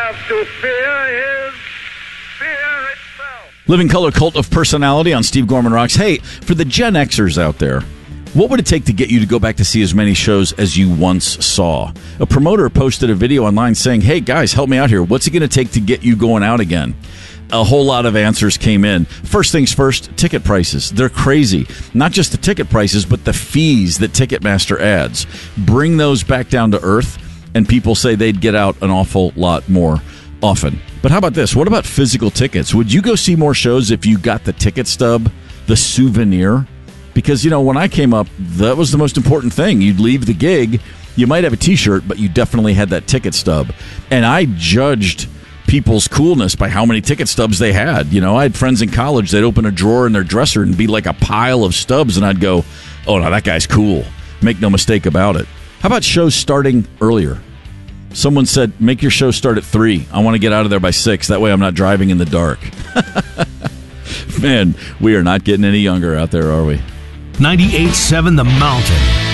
have to fear is fear itself. Living Color Cult of Personality on Steve Gorman Rocks. Hey, for the Gen Xers out there, what would it take to get you to go back to see as many shows as you once saw? A promoter posted a video online saying, hey, guys, help me out here. What's it going to take to get you going out again? A whole lot of answers came in. First things first, ticket prices. They're crazy. Not just the ticket prices, but the fees that Ticketmaster adds. Bring those back down to earth, and people say they'd get out an awful lot more often. But how about this? What about physical tickets? Would you go see more shows if you got the ticket stub, the souvenir? Because, when I came up, that was the most important thing. You'd leave the gig, you might have a T-shirt, but you definitely had that ticket stub. And I judged people's coolness by how many ticket stubs they had. I had friends in college, they'd open a drawer in their dresser and be like a pile of stubs, and I'd go, oh, no, that guy's cool. Make no mistake about it. How about shows starting earlier? Someone said, make your show start at 3. I want to get out of there by 6. That way I'm not driving in the dark. Man, we are not getting any younger out there, are we? 98.7 The Mountain.